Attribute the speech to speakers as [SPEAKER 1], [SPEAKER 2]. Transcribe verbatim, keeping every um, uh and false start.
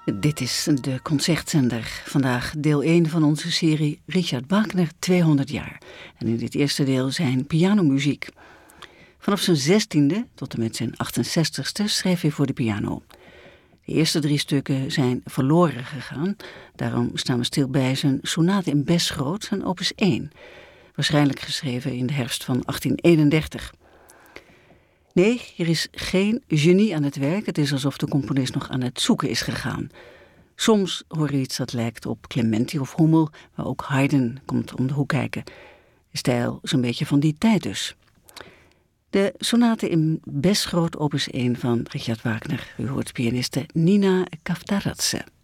[SPEAKER 1] Dit is de Concertzender. Vandaag deel één van onze serie Richard Wagner tweehonderd jaar. En in dit eerste deel zijn pianomuziek. Vanaf zijn zestiende tot en met zijn achtenzestigste schreef hij voor de piano. De eerste drie stukken zijn verloren gegaan. Daarom staan we stil bij zijn sonate in Besgroot, zijn opus één. Waarschijnlijk geschreven in de herfst van achttien eenendertig. Nee, hier is geen genie aan het werk. Het is alsof de componist nog aan het zoeken is gegaan. Soms hoor je iets dat lijkt op Clementi of Hummel, maar ook Haydn komt om de hoek kijken. De stijl is een beetje van die tijd dus. De sonate in Besgroot opus één van Richard Wagner. U hoort pianiste Nina Kavtaradze.